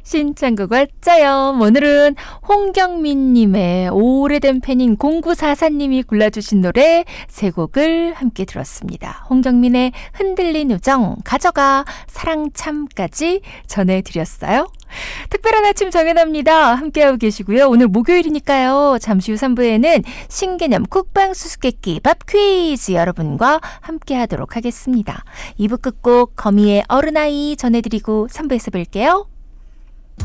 신청곡 왔자요. 오늘은 홍경민님의 오래된 팬인 0944님이 골라주신 노래 세 곡을 함께 들었습니다. 홍경민의 흔들린 우정, 가져가, 사랑참까지 전해드렸어요. 특별한 아침 정연아입니다. 함께하고 계시고요. 오늘 목요일이니까요. 잠시 후 3부에는 신개념 쿡방 수수께끼 밥 퀴즈 여러분과 함께하도록 하겠습니다. 2부 끝곡 거미의 어른아이 전해드리고 3부에서 뵐게요.